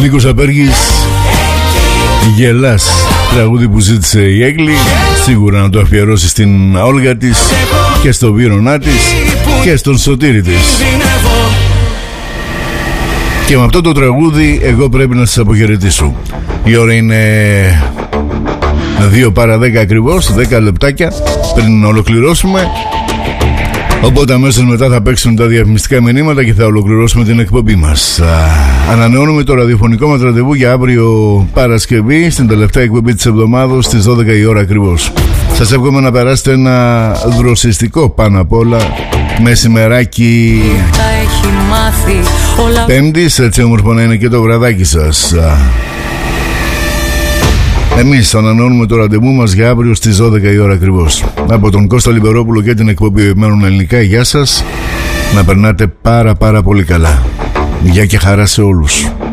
Νίκος Απέργης, Γελάς, τραγούδι που ζήτησε η Έγκλη. Σίγουρα να το αφιερώσει στην Όλγα της και στο Βίρονά της και στον Σωτήρη της. Και με αυτό το τραγούδι εγώ πρέπει να σας αποχαιρετήσω. Η ώρα είναι 2 παρά 10 ακριβώς, 10 λεπτάκια πριν ολοκληρώσουμε. Οπότε αμέσως μετά θα παίξουν τα διαφημιστικά μηνύματα και θα ολοκληρώσουμε την εκπομπή μας. Ανανεώνουμε το ραδιοφωνικό μας ραντεβού για αύριο Παρασκευή, στην τελευταία εκπομπή της εβδομάδας, στις 12 η ώρα ακριβώς. Σας εύχομαι να περάσετε ένα δροσιστικό πάνω απ' όλα μεσημεράκι Πέμπτης, έτσι όμορφο να είναι και το βραδάκι σας. Εμείς ανανεώνουμε το ραντεβού μας για αύριο στις 12 η ώρα ακριβώς. Από τον Κώστα Λιμπερόπουλο και την εκπομπή Μένουν Ελληνικά, γεια σας. Να περνάτε πάρα πολύ καλά. Γεια και χαρά σε όλους.